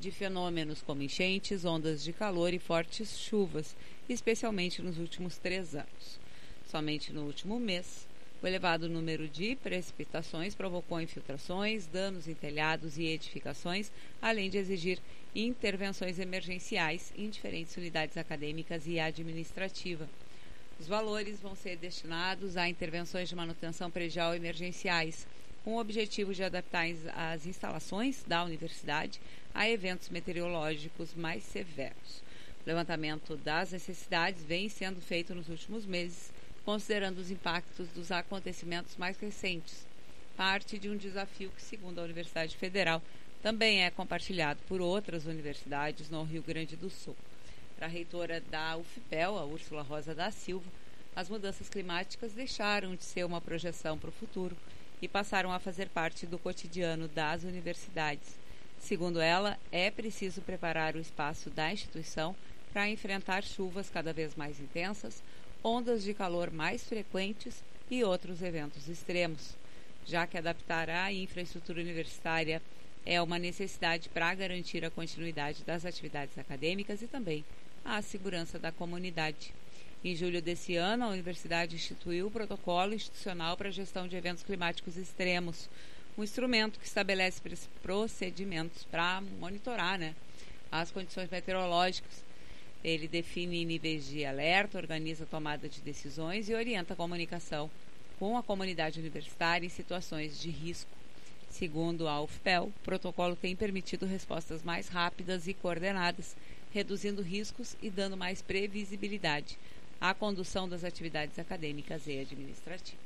de fenômenos como enchentes, ondas de calor e fortes chuvas, especialmente nos últimos 3 anos. Somente no último mês, o elevado número de precipitações provocou infiltrações, danos em telhados e edificações, além de exigir intervenções emergenciais em diferentes unidades acadêmicas e administrativas. Os valores vão ser destinados a intervenções de manutenção predial emergenciais, com o objetivo de adaptar as instalações da universidade a eventos meteorológicos mais severos. O levantamento das necessidades vem sendo feito nos últimos meses, considerando os impactos dos acontecimentos mais recentes, parte de um desafio que, segundo a Universidade Federal, também é compartilhado por outras universidades no Rio Grande do Sul. Para a reitora da UFPEL, a Úrsula Rosa da Silva, as mudanças climáticas deixaram de ser uma projeção para o futuro e passaram a fazer parte do cotidiano das universidades. Segundo ela, é preciso preparar o espaço da instituição para enfrentar chuvas cada vez mais intensas, ondas de calor mais frequentes e outros eventos extremos, já que adaptar a infraestrutura universitária é uma necessidade para garantir a continuidade das atividades acadêmicas e também a segurança da comunidade. Em julho desse ano, a universidade instituiu o Protocolo Institucional para a Gestão de Eventos Climáticos Extremos, um instrumento que estabelece procedimentos para monitorar, as condições meteorológicas. Ele define níveis de alerta, organiza a tomada de decisões e orienta a comunicação com a comunidade universitária em situações de risco. Segundo a UFPEL, o protocolo tem permitido respostas mais rápidas e coordenadas, reduzindo riscos e dando mais previsibilidade à condução das atividades acadêmicas e administrativas.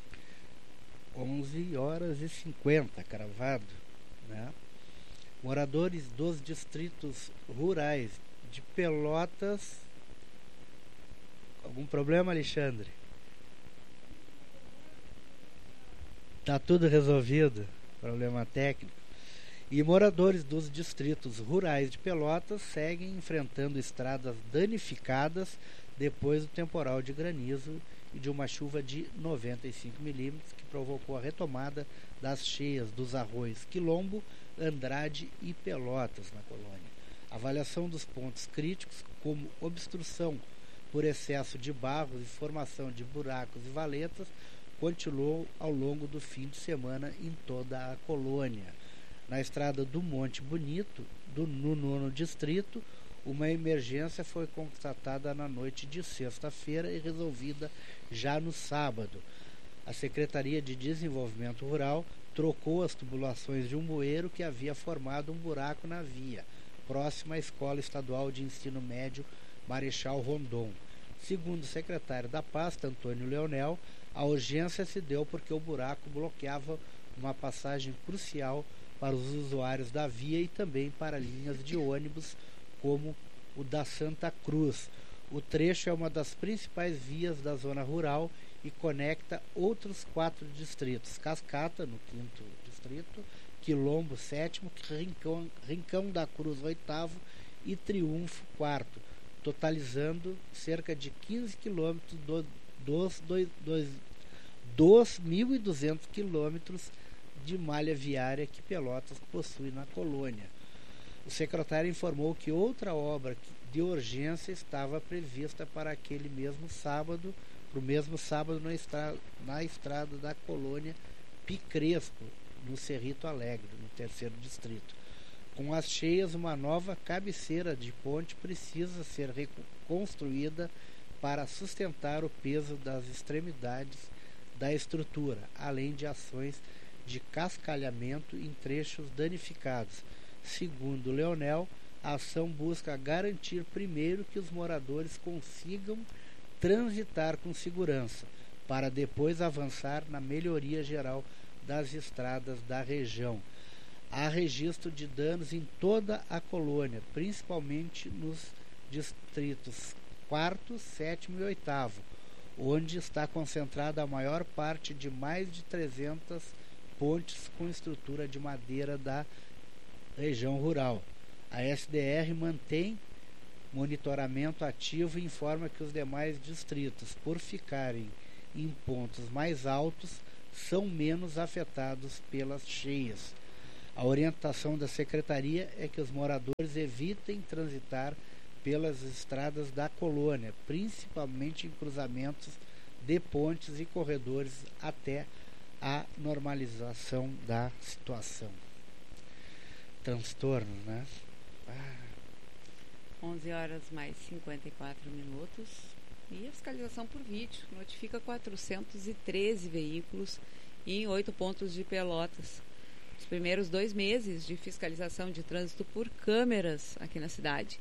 11h50, cravado, Moradores dos distritos rurais de Pelotas. Algum problema, Alexandre? Tá tudo resolvido? Problema técnico. E moradores dos distritos rurais de Pelotas seguem enfrentando estradas danificadas depois do temporal de granizo e de uma chuva de 95 milímetros que provocou a retomada das cheias dos arroios Quilombo, Andrade e Pelotas na colônia. A avaliação dos pontos críticos, como obstrução por excesso de barros e formação de buracos e valetas, continuou ao longo do fim de semana em toda a colônia. Na estrada do Monte Bonito, no 9º distrito, uma emergência foi constatada na noite de sexta-feira e resolvida já no sábado. A Secretaria de Desenvolvimento Rural trocou as tubulações de um bueiro que havia formado um buraco na via, próxima à Escola Estadual de Ensino Médio Marechal Rondon. Segundo o secretário da pasta, Antônio Leonel, a urgência se deu porque o buraco bloqueava uma passagem crucial para os usuários da via e também para linhas de ônibus, como o da Santa Cruz. O trecho é uma das principais vias da zona rural e conecta outros 4 distritos: Cascata, no 5º distrito, Quilombo, 7º, Rincão da Cruz, 8º e Triunfo, 4º, totalizando cerca de 15 quilômetros dos 1.200 quilômetros de malha viária que Pelotas possui na colônia. O secretário informou que outra obra de urgência estava prevista para aquele mesmo sábado, na estrada da colônia Picrespo, no Cerrito Alegre, no 3º distrito. Com as cheias, uma nova cabeceira de ponte precisa ser reconstruída para sustentar o peso das extremidades da estrutura, além de ações de cascalhamento em trechos danificados. Segundo Leonel, a ação busca garantir primeiro que os moradores consigam transitar com segurança, para depois avançar na melhoria geral das estradas da região. Há registro de danos em toda a colônia, principalmente nos distritos 4º, 7º e 8º, onde está concentrada a maior parte de mais de 300 pontes com estrutura de madeira da região rural. A SDR mantém monitoramento ativo e informa que os demais distritos, por ficarem em pontos mais altos, são menos afetados pelas cheias. A orientação da Secretaria é que os moradores evitem transitar pelas estradas da colônia, principalmente em cruzamentos de pontes e corredores até a normalização da situação. Transtornos, né? 11 horas mais 54 minutos. E a fiscalização por vídeo notifica 413 veículos em 8 pontos de Pelotas. Os primeiros 2 meses de fiscalização de trânsito por câmeras aqui na cidade,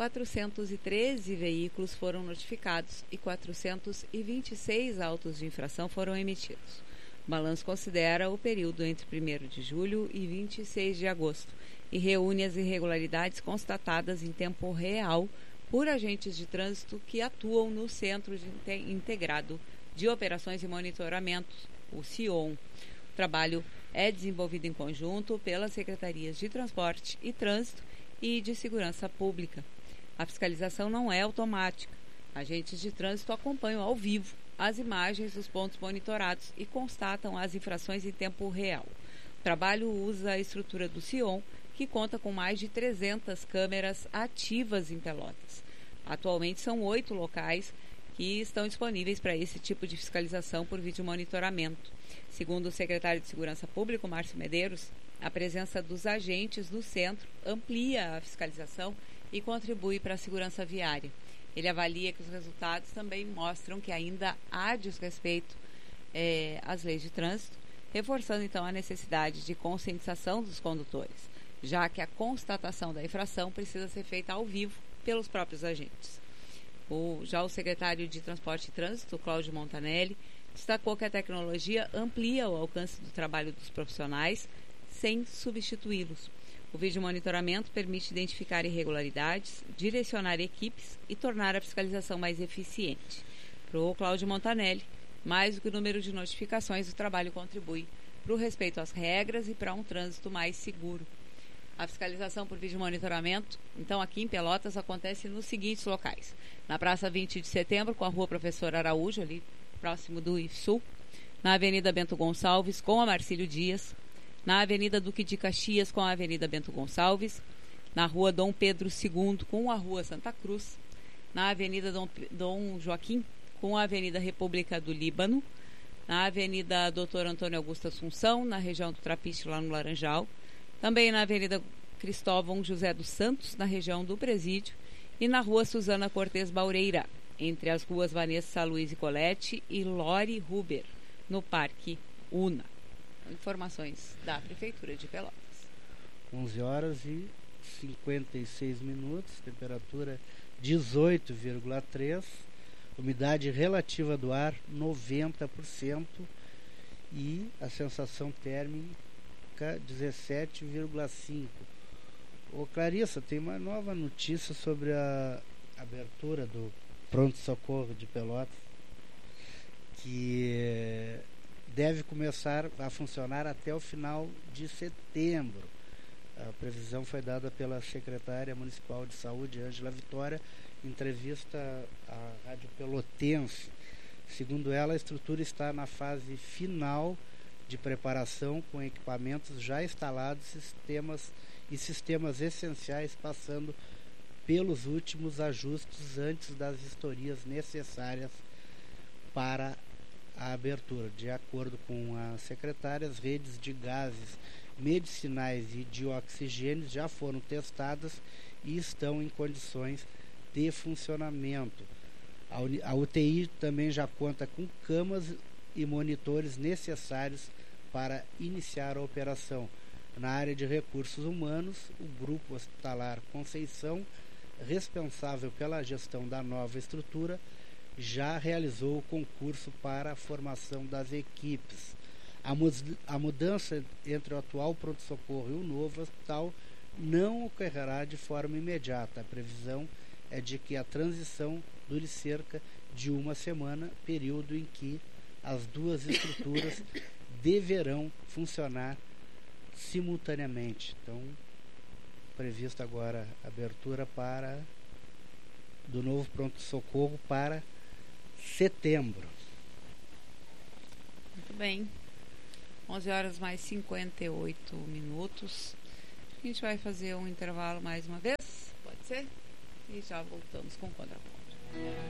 413 veículos foram notificados e 426 autos de infração foram emitidos. O balanço considera o período entre 1º de julho e 26 de agosto e reúne as irregularidades constatadas em tempo real por agentes de trânsito que atuam no Centro Integrado de Operações e Monitoramento, o CIOM. O trabalho é desenvolvido em conjunto pelas Secretarias de Transporte e Trânsito e de Segurança Pública. A fiscalização não é automática. Agentes de trânsito acompanham ao vivo as imagens dos pontos monitorados e constatam as infrações em tempo real. O trabalho usa a estrutura do CIOM, que conta com mais de 300 câmeras ativas em Pelotas. Atualmente são 8 locais que estão disponíveis para esse tipo de fiscalização por vídeo monitoramento. Segundo o secretário de Segurança Pública, Márcio Medeiros, a presença dos agentes no centro amplia a fiscalização e contribui para a segurança viária. Ele avalia que os resultados também mostram que ainda há desrespeito às leis de trânsito, reforçando então a necessidade de conscientização dos condutores, já que a constatação da infração precisa ser feita ao vivo pelos próprios agentes. Já o secretário de Transporte e Trânsito, Cláudio Montanelli, destacou que a tecnologia amplia o alcance do trabalho dos profissionais sem substituí-los. O vídeo monitoramento permite identificar irregularidades, direcionar equipes e tornar a fiscalização mais eficiente. Para o Cláudio Montanelli, mais do que o número de notificações, o trabalho contribui para o respeito às regras e para um trânsito mais seguro. A fiscalização por vídeo monitoramento, então aqui em Pelotas, acontece nos seguintes locais. Na Praça 20 de Setembro, com a Rua Professor Araújo, ali próximo do IFSUL. Na Avenida Bento Gonçalves, com a Marcílio Dias. Na Avenida Duque de Caxias, com a Avenida Bento Gonçalves. Na Rua Dom Pedro II, com a Rua Santa Cruz. Na Avenida Dom Joaquim, com a Avenida República do Líbano. Na Avenida Doutor Antônio Augusto Assunção, na região do Trapiche, lá no Laranjal. Também na Avenida Cristóvão José dos Santos, na região do Presídio, e na Rua Suzana Cortez Baureira, entre as ruas Vanessa Luiz e Colette e Lore Huber, no Parque Una. Informações da Prefeitura de Pelotas. 11 horas e 56 minutos, temperatura 18,3, umidade relativa do ar 90% e a sensação térmica 17,5. Ô Clarissa, tem uma nova notícia sobre a abertura do pronto-socorro de Pelotas, que deve começar a funcionar até o final de setembro. A previsão foi dada pela secretária municipal de saúde, Ângela Vitória, em entrevista à Rádio Pelotense. Segundo ela, a estrutura está na fase final de preparação, com equipamentos já instalados, sistemas essenciais, passando pelos últimos ajustes antes das vistorias necessárias para a abertura. De acordo com a secretária, as redes de gases medicinais e de oxigênio já foram testadas e estão em condições de funcionamento. A UTI também já conta com camas e monitores necessários para iniciar a operação. Na área de recursos humanos, o Grupo Hospitalar Conceição, responsável pela gestão da nova estrutura, já realizou o concurso para a formação das equipes. A mudança entre o atual pronto-socorro e o novo hospital não ocorrerá de forma imediata. A previsão é de que a transição dure cerca de uma semana, período em que as duas estruturas deverão funcionar simultaneamente. Então, prevista agora a abertura do novo pronto-socorro para setembro. Muito bem. 11 horas mais 58 minutos. A gente vai fazer um intervalo mais uma vez, pode ser? E já voltamos com o Contraponto.